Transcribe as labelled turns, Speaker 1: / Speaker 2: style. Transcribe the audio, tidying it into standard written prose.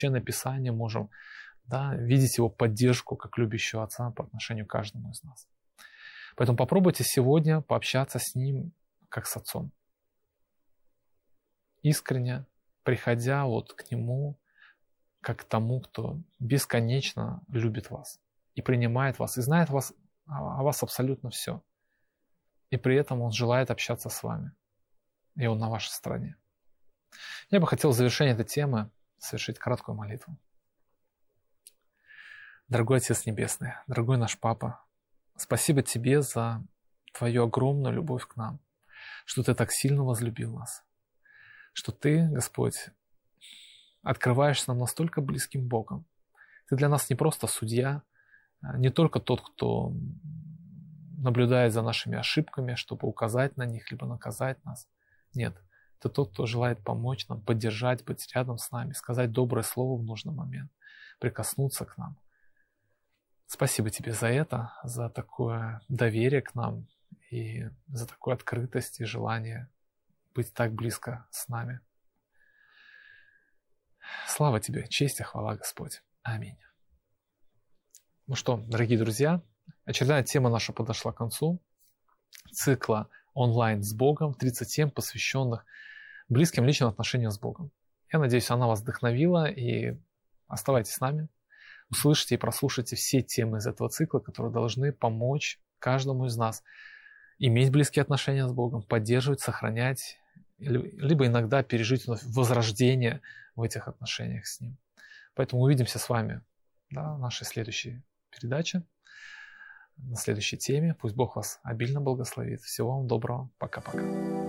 Speaker 1: Священное Писание можем, да, видеть Его поддержку как любящего Отца по отношению к каждому из нас. Поэтому попробуйте сегодня пообщаться с Ним как с Отцом. Искренне, приходя вот к Нему, как к тому, кто бесконечно любит вас и принимает вас, и знает о вас абсолютно все. И при этом Он желает общаться с вами. И Он на вашей стороне. Я бы хотел в завершение этой темы совершить краткую молитву. Дорогой Отец Небесный, дорогой наш Папа, спасибо Тебе за Твою огромную любовь к нам, что Ты так сильно возлюбил нас, что Ты, Господь, открываешься нам настолько близким Богом. Ты для нас не просто судья, не только тот, кто наблюдает за нашими ошибками, чтобы указать на них, либо наказать нас. Нет, Ты тот, кто желает помочь нам, поддержать, быть рядом с нами, сказать доброе слово в нужный момент, прикоснуться к нам. Спасибо Тебе за это, за такое доверие к нам и за такую открытость и желание быть так близко с нами. Слава Тебе, честь и хвала, Господь. Аминь. Ну что, дорогие друзья, очередная тема наша подошла к концу. Цикла онлайн с Богом, 37 посвященных близким личным отношениям с Богом. Я надеюсь, она вас вдохновила, и оставайтесь с нами. Услышите и прослушайте все темы из этого цикла, которые должны помочь каждому из нас иметь близкие отношения с Богом, поддерживать, сохранять, либо иногда пережить возрождение в этих отношениях с Ним. Поэтому увидимся с вами, да, в нашей следующей передаче, на следующей теме. Пусть Бог вас обильно благословит. Всего вам доброго. Пока-пока.